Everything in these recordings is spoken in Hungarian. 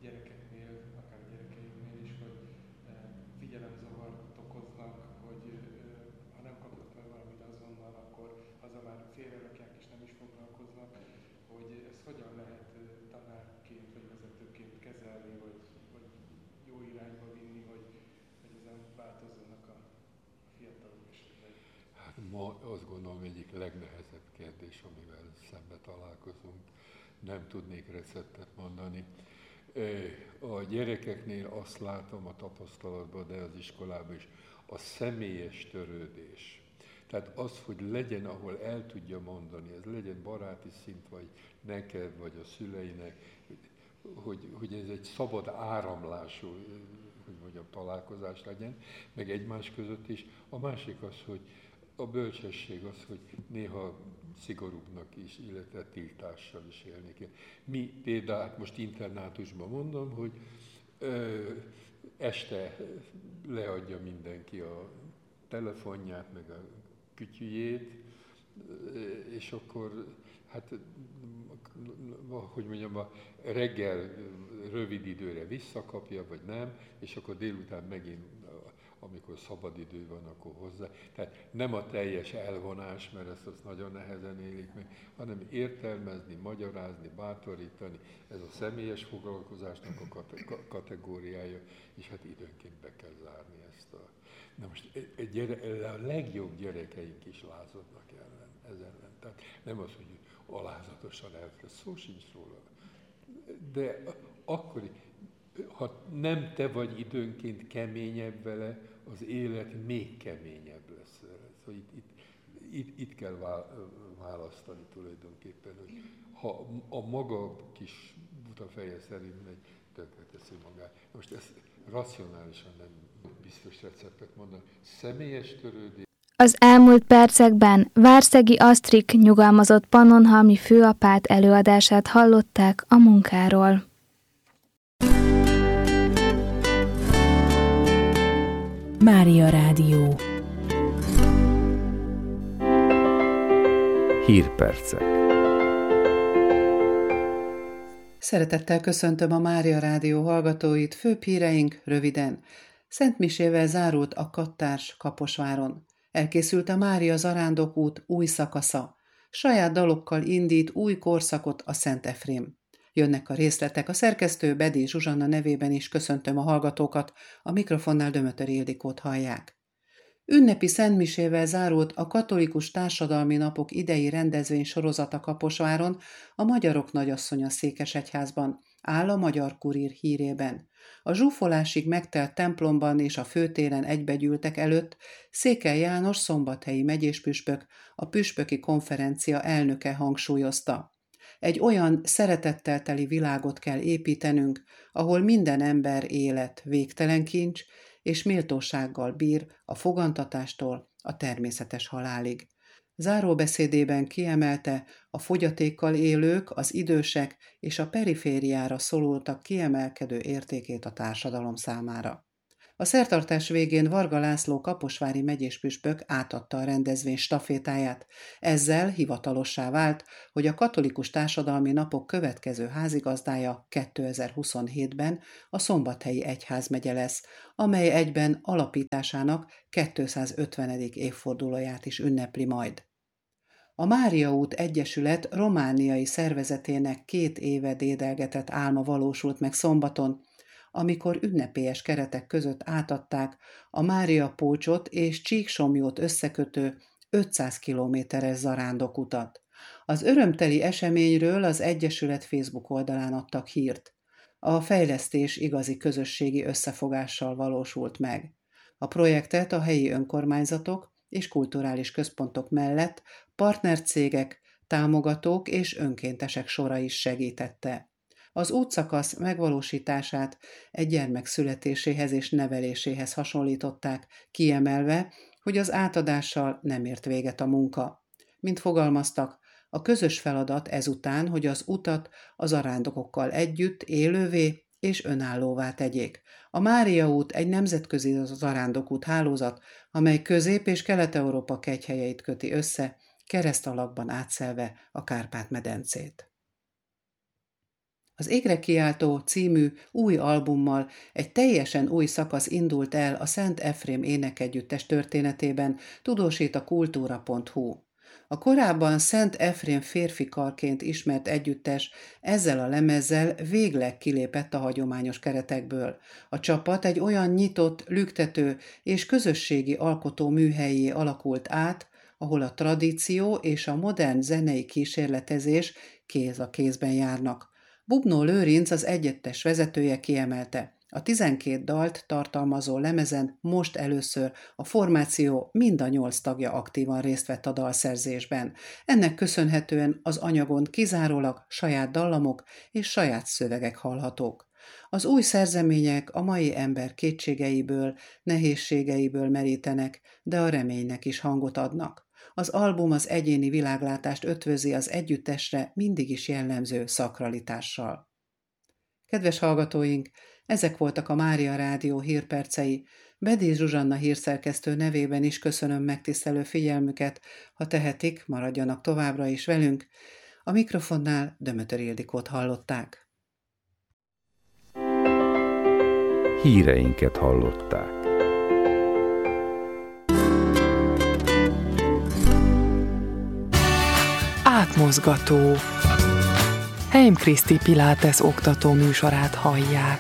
gyerekeknél, akár a gyerekeimnél is, hogy figyelemzavart okoznak, hogy ha nem kapnak meg valamit azonnal, akkor azzal már félrerakják és nem is foglalkoznak, hogy ezt hogyan lehet tanárként vagy vezetőként kezelni, vagy jó irányba vinni, hogy ezen változzanak a fiatalok esetleg. Hát ma azt gondolom egyik legnehezebb kérdés, amivel szembe találkozunk. Nem tudnék receptet mondani. A gyerekeknél azt látom a tapasztalatban, de az iskolában is, a személyes törődés. Tehát az, hogy legyen, ahol el tudja mondani, ez legyen baráti szint, vagy neked, vagy a szüleinek, hogy ez egy szabad áramlású, hogy mondjam, találkozás legyen, meg egymás között is. A másik az, hogy a bölcsesség az, hogy néha szigorúbbnak is, illetve tiltással is élni kell. Mi például, most internátusban mondom, hogy este leadja mindenki a telefonját, meg a kütyüjét, és akkor, hát, hogy mondjam, a reggel rövid időre visszakapja, vagy nem, és akkor délután megint, amikor szabadidő van, akkor hozzá. Tehát nem a teljes elvonás, mert ezt azt nagyon nehezen élik meg, hanem értelmezni, magyarázni, bátorítani. Ez a személyes foglalkozásnak a kategóriája, és hát időnként be kell zárni ezt a... Na most a legjobb gyerekeink is lázadnak ez ellen. Tehát nem az, hogy alázatosan elkezd, szó sincs róla. De akkor, ha nem te vagy időnként keményebb vele, az élet még keményebb lesz vele. Szóval itt kell választani tulajdonképpen, hogy ha a maga kis buta feje szerint megy, tönkreteszi magát. Most ezt racionálisan nem biztos receptet mondani. Személyes törődés. Az elmúlt percekben Várszegi Asztrik nyugalmazott pannonhalmi főapát előadását hallották a munkáról. Mária Rádió. Hírpercek. Szeretettel köszöntöm a Mária Rádió hallgatóit, főbb híreink röviden. Szentmisével zárult a Kattárs Kaposváron. Elkészült a Mária Zarándokút új szakasza. Saját dalokkal indít új korszakot a Szent Efrém. Jönnek a részletek, a szerkesztő Bedé Zsuzsanna nevében is köszöntöm a hallgatókat, a mikrofonnál Dömötör Ildikót hallják. Ünnepi szentmisével zárult a Katolikus Társadalmi Napok idei rendezvény sorozata Kaposváron, a Magyarok Nagyasszonya székesegyházban, áll a Magyar Kurír hírében. A zsúfolásig megtelt templomban és a főtéren egybegyűltek előtt Székely János szombathelyi megyéspüspök, a püspöki konferencia elnöke hangsúlyozta. Egy olyan szeretettel teli világot kell építenünk, ahol minden ember élet végtelen kincs, és méltósággal bír a fogantatástól a természetes halálig. Záróbeszédében kiemelte, a fogyatékkal élők, az idősek és a perifériára szorultak kiemelkedő értékét a társadalom számára. A szertartás végén Varga László kaposvári megyéspüspök átadta a rendezvény stafétáját. Ezzel hivatalossá vált, hogy a Katolikus Társadalmi Napok következő házigazdája 2027-ben a Szombathelyi Egyházmegye lesz, amely egyben alapításának 250. évfordulóját is ünnepli majd. A Mária út Egyesület romániai szervezetének 2 éve dédelgetett álma valósult meg szombaton, amikor ünnepélyes keretek között átadták a Mária Pócsot és Csíksomlyót összekötő 500 kilométeres zarándokutat. Az örömteli eseményről az Egyesület Facebook oldalán adtak hírt. A fejlesztés igazi közösségi összefogással valósult meg. A projektet a helyi önkormányzatok és kulturális központok mellett partnercégek, támogatók és önkéntesek sora is segítette. Az útszakasz megvalósítását egy gyermek születéséhez és neveléséhez hasonlították, kiemelve, hogy az átadással nem ért véget a munka. Mint fogalmaztak, a közös feladat ezután, hogy az utat a zarándokokkal együtt élővé és önállóvá tegyék. A Mária út egy nemzetközi zarándokút hálózat, amely Közép- és Kelet-Európa kegyhelyeit köti össze, kereszt alakban átszelve a Kárpát-medencét. Az Égre kiáltó című új albummal egy teljesen új szakasz indult el a Szent Efrém énekegyüttes történetében, tudósít a kultúra.hu. A korábban Szent Efrém férfi karként ismert együttes ezzel a lemezzel végleg kilépett a hagyományos keretekből. A csapat egy olyan nyitott, lüktető és közösségi alkotó műhellyé alakult át, ahol a tradíció és a modern zenei kísérletezés kéz a kézben járnak. Bubnó Lőrinc, az együttes vezetője kiemelte: a 12 dalt tartalmazó lemezen most először a formáció mind a 8 tagja aktívan részt vett a dalszerzésben. Ennek köszönhetően az anyagon kizárólag saját dallamok és saját szövegek hallhatók. Az új szerzemények a mai ember kétségeiből, nehézségeiből merítenek, de a reménynek is hangot adnak. Az album az egyéni világlátást ötvözi az együttesre mindig is jellemző szakralitással. Kedves hallgatóink, ezek voltak a Mária Rádió hírpercei. Bedéz Zsuzsanna hírszerkesztő nevében is köszönöm megtisztelő figyelmüket, ha tehetik, maradjanak továbbra is velünk. A mikrofonnál Dömötör Ildikót hallották. Híreinket hallották. Átmozgató. Heim Kriszti Pilates oktató műsorát hallják.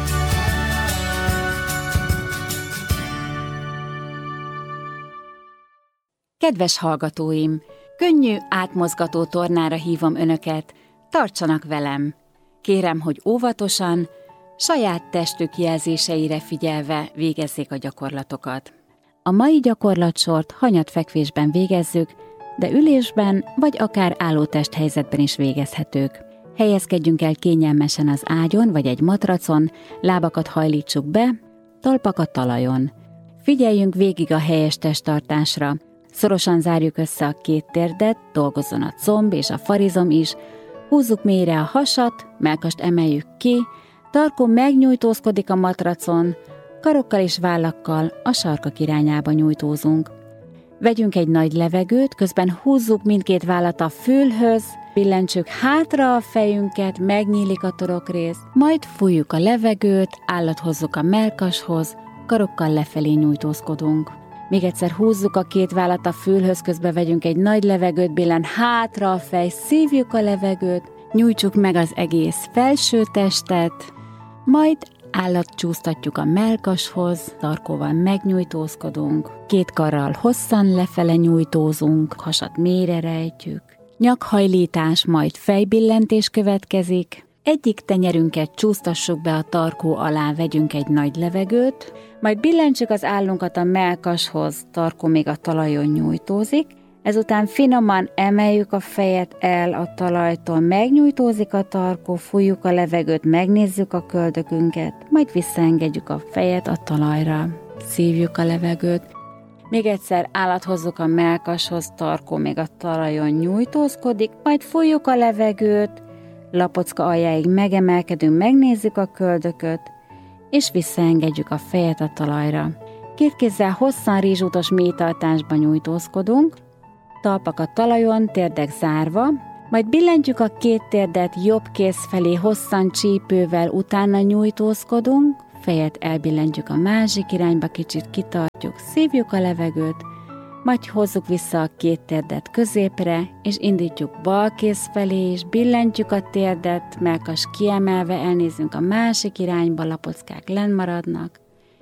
Kedves hallgatóim! Könnyű, átmozgató tornára hívom önöket, tartsanak velem! Kérem, hogy óvatosan, saját testük jelzéseire figyelve végezzék a gyakorlatokat. A mai gyakorlatsort hanyatfekvésben végezzük, de ülésben vagy akár álló testhelyzetben is végezhetők. Helyezkedjünk el kényelmesen az ágyon vagy egy matracon, lábakat hajlítsuk be, talpakat talajon. Figyeljünk végig a helyes testtartásra, szorosan zárjuk össze a két térdet, dolgozzon a comb és a farizom is, húzzuk mélyre a hasat, mellkast emeljük ki, tarkó megnyújtózkodik a matracon, karokkal és vállakkal a sarkak irányába nyújtózunk. Vegyünk egy nagy levegőt, közben húzzuk mindkét vállat a fülhöz, billentsük hátra a fejünket, megnyílik a torokrész, majd fújjuk a levegőt, állat hozzuk a mellkashoz, karokkal lefelé nyújtózkodunk. Még egyszer húzzuk a két vállat a fülhöz, közben vegyünk egy nagy levegőt, billen hátra a fej, szívjuk a levegőt, nyújtsuk meg az egész felső testet, majd állatcsúsztatjuk a mellkashoz, tarkóval megnyújtózkodunk, két karral hosszan lefele nyújtózunk, hasat mélyre rejtjük, nyakhajlítás, majd fejbillentés következik, egyik tenyerünket csúsztassuk be a tarkó alá, vegyünk egy nagy levegőt, majd billentsük az állunkat a mellkashoz, tarkó még a talajon nyújtózik, ezután finoman emeljük a fejet el a talajtól, megnyújtózik a tarkó, fújjuk a levegőt, megnézzük a köldökünket, majd visszaengedjük a fejet a talajra. Szívjuk a levegőt. Még egyszer állat hozzuk a mellkashoz, tarkó még a talajon nyújtózkodik, majd fújjuk a levegőt, lapocka aljáig megemelkedünk, megnézzük a köldököt, és visszaengedjük a fejet a talajra. Két kézzel hosszan rizsútos mélytartásban nyújtózkodunk, talpak a talajon, térdek zárva, majd billentjük a két térdet jobb kéz felé hosszan csípővel, utána nyújtózkodunk, fejet elbillentjük a másik irányba, kicsit kitartjuk, szívjuk a levegőt, majd hozzuk vissza a két térdet középre, és indítjuk bal kéz felé, és billentjük a térdet, mellkas kiemelve, elnézünk a másik irányba, lapockák lenn maradnak,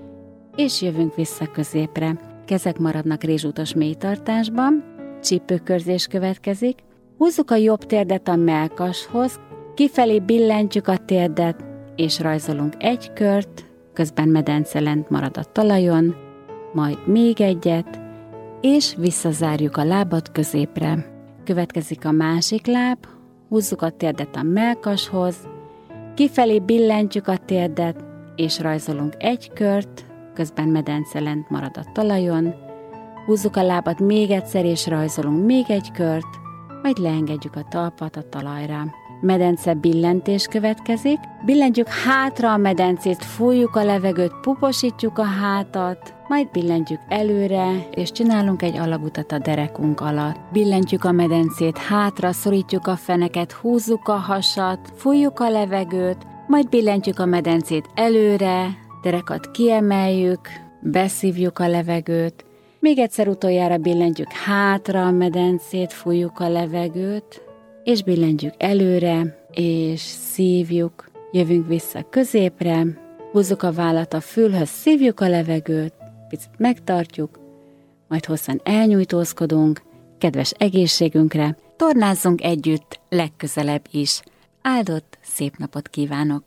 és jövünk vissza középre. Kezek maradnak rézsútos mélytartásban, csípőkörzés következik, húzzuk a jobb térdet a mellkashoz, kifelé billentjük a térdet, és rajzolunk egy kört, közben medence lent marad a talajon, majd még egyet, és visszazárjuk a lábat középre. Következik a másik láb, húzzuk a térdet a mellkashoz, kifelé billentjük a térdet, és rajzolunk egy kört, közben medence lent marad a talajon, húzzuk a lábat még egyszer, és rajzolunk még egy kört, majd leengedjük a talpat a talajra. medence billentés következik. Billentjük hátra a medencét, fújjuk a levegőt, puposítjuk a hátat, majd billentjük előre, és csinálunk egy alagutat a derekunk alatt. Billentjük a medencét hátra, szorítjuk a feneket, húzzuk a hasat, fújjuk a levegőt, majd billentjük a medencét előre, derekat kiemeljük, beszívjuk a levegőt, még egyszer utoljára billentjük hátra a medencét, fújjuk a levegőt, és billentjük előre, és szívjuk, jövünk vissza középre, húzzuk a vállat a fülhöz, szívjuk a levegőt, picit megtartjuk, majd hosszan elnyújtózkodunk, kedves egészségünkre, tornázzunk együtt legközelebb is. Áldott szép napot kívánok!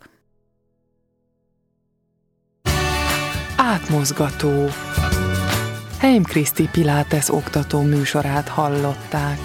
Átmozgató. Heim Kriszti Pilates oktató műsorát hallották.